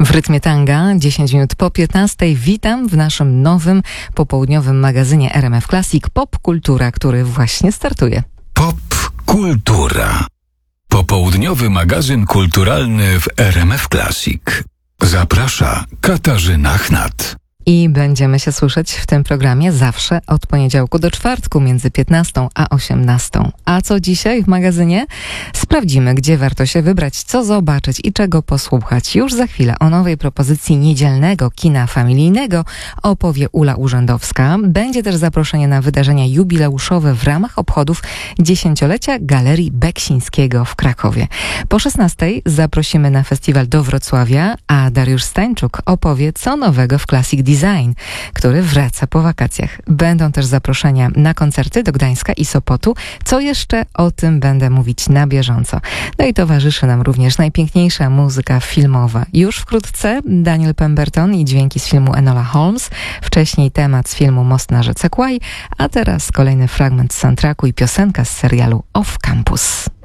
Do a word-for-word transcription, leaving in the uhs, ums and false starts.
W rytmie tanga, dziesięć minut po piętnastej. Witam w naszym nowym popołudniowym magazynie R M F Classic Pop Kultura, który właśnie startuje. Pop Kultura. Popołudniowy magazyn kulturalny w R M F Classic. Zaprasza Katarzyna Chnat. I będziemy się słyszeć w tym programie zawsze od poniedziałku do czwartku między piętnastą a osiemnastą. A co dzisiaj w magazynie? Sprawdzimy, gdzie warto się wybrać, co zobaczyć i czego posłuchać. Już za chwilę o nowej propozycji niedzielnego kina familijnego opowie Ula Urzędowska. Będzie też zaproszenie na wydarzenia jubileuszowe w ramach obchodów dziesięciolecia Galerii Beksińskiego w Krakowie. Po szesnastej zaprosimy na festiwal do Wrocławia, a Dariusz Stańczuk opowie, co nowego w Classic Design. Design, który wraca po wakacjach. Będą też zaproszenia na koncerty do Gdańska i Sopotu. Co jeszcze? O tym będę mówić na bieżąco. No i towarzyszy nam również najpiękniejsza muzyka filmowa. Już wkrótce Daniel Pemberton i dźwięki z filmu Enola Holmes. Wcześniej temat z filmu Most na rzece Kwai, a teraz kolejny fragment z soundtracku i piosenka z serialu Off Campus.